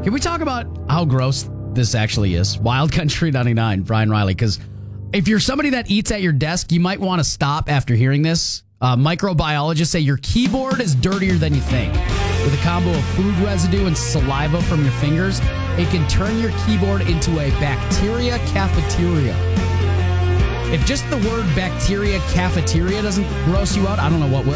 Can we talk about how gross this actually is? Wild Country 99, Brian Riley. Because if you're somebody that eats at your desk, you might want to stop after hearing this. Microbiologists say your keyboard is dirtier than you think. With a combo of food residue and saliva from your fingers, it can turn your keyboard into a bacteria cafeteria. If just the word bacteria cafeteria doesn't gross you out, I don't know what will.